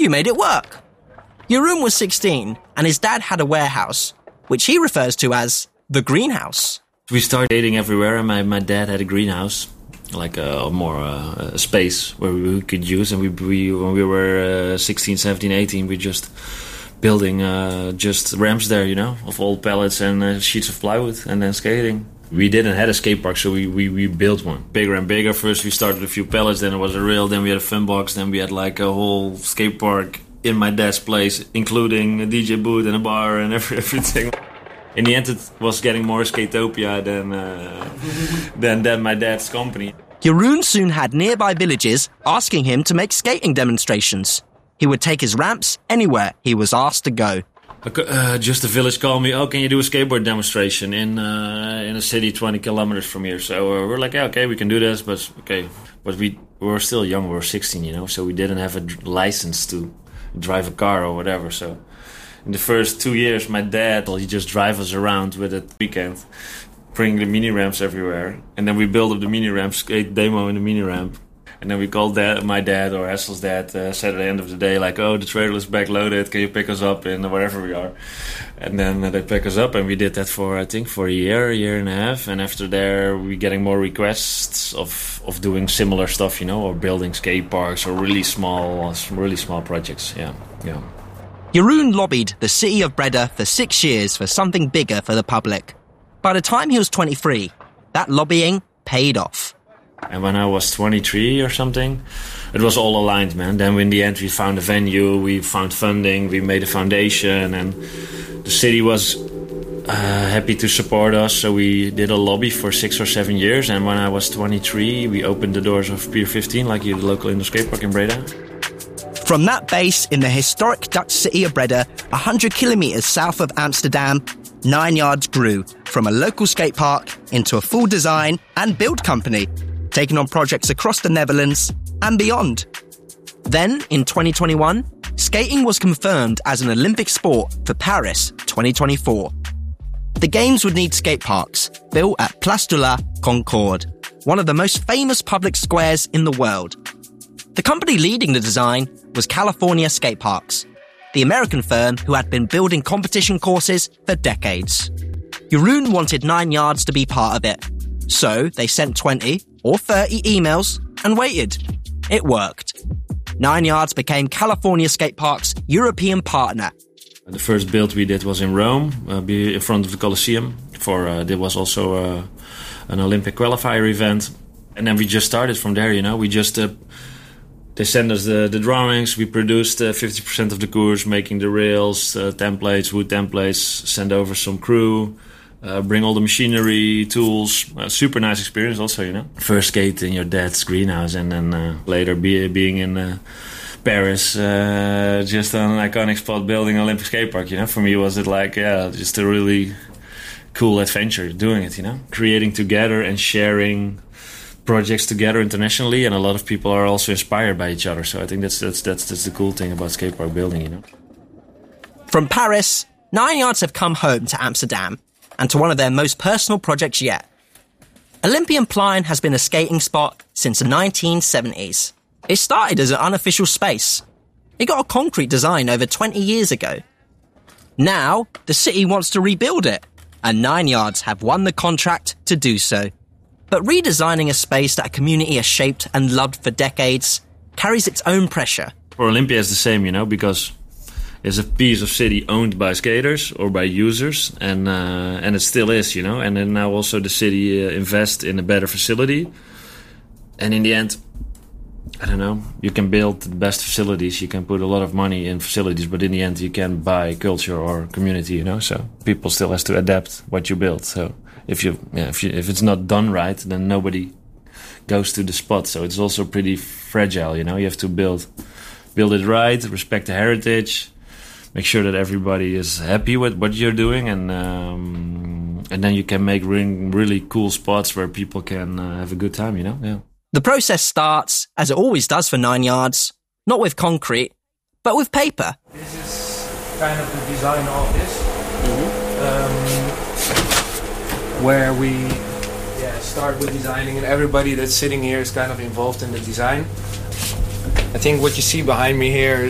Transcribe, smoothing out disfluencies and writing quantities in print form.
You made it work. Jeroen was 16 and his dad had a warehouse, which he refers to as the greenhouse. We started skating everywhere, and my dad had a greenhouse, like a space where we could use. And we when we were 16, 17, 18, we just building just ramps there, you know, of old pallets and sheets of plywood, and then skating. We didn't have a skate park, so we built one. Bigger and bigger. First we started with a few pallets, then it was a rail, then we had a fun box, then we had like a whole skate park in my dad's place, including a DJ booth and a bar and everything. In the end, it was getting more Skatopia than my dad's company. Jeroen soon had nearby villages asking him to make skating demonstrations. He would take his ramps anywhere he was asked to go. Just the village called me, can you do a skateboard demonstration in a city 20 kilometers from here? So we're like, yeah, okay, we can do this, but we were still young, we were 16, you know, so we didn't have a license to drive a car or whatever, so... In the first 2 years, my dad, he just drive us around with it weekend, bring the mini ramps everywhere, and then we build up the mini ramp, skate demo in the mini ramp, and then we called my dad or Hassel's dad, said at the end of the day, like, the trailer is backloaded, can you pick us up in wherever we are? And then they pick us up, and we did that for a year and a half, and after there, we getting more requests of doing similar stuff, you know, or building skate parks or really small projects, yeah. Jeroen lobbied the city of Breda for 6 years for something bigger for the public. By the time he was 23, that lobbying paid off. And when I was 23 or something, it was all aligned, man. Then in the end we found a venue, we found funding, we made a foundation, and the city was happy to support us. So we did a lobby for 6 or 7 years, and when I was 23, we opened the doors of Pier 15, like the local indoor skate park in Breda. From that base in the historic Dutch city of Breda, 100 kilometres south of Amsterdam, 9 Yards grew from a local skate park into a full design and build company, taking on projects across the Netherlands and beyond. Then, in 2021, skating was confirmed as an Olympic sport for Paris 2024. The Games would need skate parks built at Place de la Concorde, one of the most famous public squares in the world. The company leading the design was California Skate Parks, the American firm who had been building competition courses for decades. Jeroen wanted 9 Yards to be part of it, so they sent 20 or 30 emails and waited. It worked. 9 Yards became California Skate Parks' European partner. The first build we did was in Rome, in front of the Colosseum. There was also an Olympic qualifier event. And then we just started from there, you know. We just... They sent us the drawings, we produced 50% of the course, making the rails, templates, wood templates, send over some crew, bring all the machinery, tools. Super nice experience also, you know. First skate in your dad's greenhouse, and then later being in Paris, just on an iconic spot building an Olympic skate park, you know. For me was it like, just a really cool adventure doing it, you know. Creating together and sharing projects together internationally, and a lot of people are also inspired by each other. So I think that's the cool thing about skate park building, you know. From Paris, 9 Yards have come home to Amsterdam, and to one of their most personal projects yet. Olympian Plein has been a skating spot since the 1970s. It started as an unofficial space. It got a concrete design over 20 years ago. Now, the city wants to rebuild it, and 9 Yards have won the contract to do so. But redesigning a space that a community has shaped and loved for decades carries its own pressure. For Olympia, it's the same, you know, because it's a piece of city owned by skaters or by users, and it still is, you know. And then now also the city invests in a better facility. And in the end, I don't know, you can build the best facilities, you can put a lot of money in facilities, but in the end you can buy culture or community, you know. So people still has to adapt what you build. So if it's not done right, then nobody goes to the spot. So it's also pretty fragile, you know. You have to build it right, respect the heritage, make sure that everybody is happy with what you're doing, and then you can make really cool spots where people can have a good time, you know. Yeah. The process starts, as it always does for 9 Yards, not with concrete, but with paper. This is kind of the design of this. Where we start with designing, and everybody that's sitting here is kind of involved in the design. I think what you see behind me here